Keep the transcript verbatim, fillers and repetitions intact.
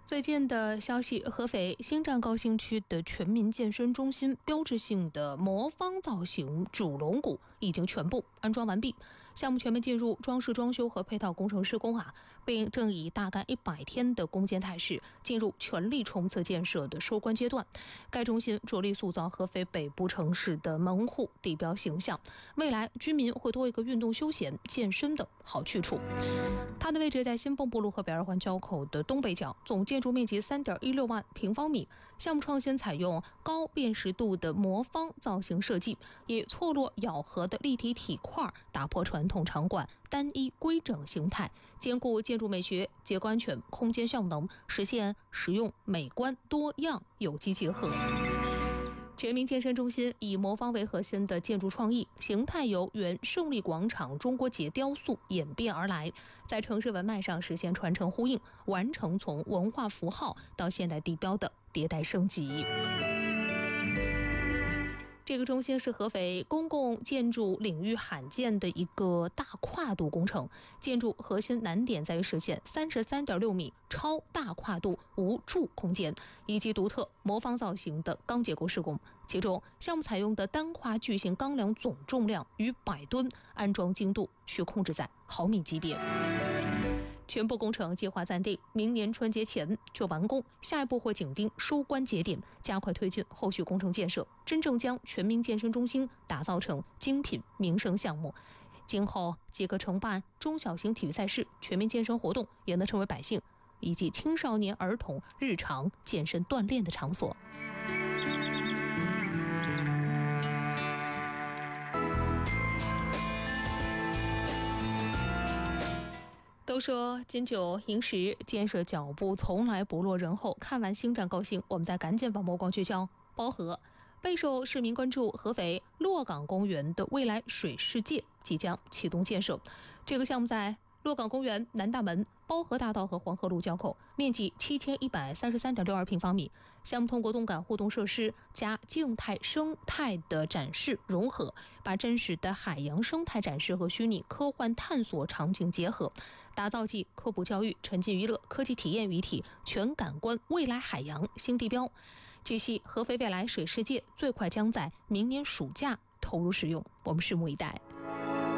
最近的消息，合肥新站高新区的全民健身中心标志性的魔方造型主龙骨已经全部安装完毕，项目全面进入装饰装修和配套工程施工啊，并正以大概一百天的攻坚态势进入全力冲刺建设的收官阶段。该中心着力塑造合肥北部城市的门户地标形象，未来居民会多一个运动休闲健身的好去处。它的位置在新蚌埠路和北二环交口的东北角，总建筑面积 三点一六万平方米。项目创新采用高辨识度的魔方造型设计，以错落咬合的立体体块打破传统场馆单一规整形态，兼顾建筑美学、结构安全、空间效能，实现实用美观多样有机结合。全民健身中心以魔方为核心的建筑创意形态由原胜利广场中国结雕塑演变而来，在城市文脉上实现传承呼应，完成从文化符号到现代地标的迭代升级。这个中心是合肥公共建筑领域罕见的一个大跨度工程，建筑核心难点在于实现 三十三点六米超大跨度无柱空间以及独特魔方造型的钢结构施工。其中项目采用的单跨巨型钢梁总重量逾百吨，安装精度需控制在毫米级别。全部工程计划暂定明年春节前就完工，下一步会紧盯收官节点，加快推进后续工程建设，真正将全民健身中心打造成精品民生项目。今后即可承办中小型体育赛事、全民健身活动，也能成为百姓以及青少年儿童日常健身锻炼的场所。都说金九银十，建设脚步从来不落人后。看完新站高兴，我们再赶紧把目光聚焦包河。备受市民关注，合肥洛港公园的未来水世界即将启动建设。这个项目在洛港公园南大门、包河大道和黄河路交口，面积七千一百三十三点六二平方米。项目通过动感互动设施加静态生态的展示融合，把真实的海洋生态展示和虚拟科幻探索场景结合，打造既科普教育、沉浸娱乐、科技体验于一体，全感官未来海洋新地标。据悉，合肥未来水世界最快将在明年暑假投入使用，我们拭目以待。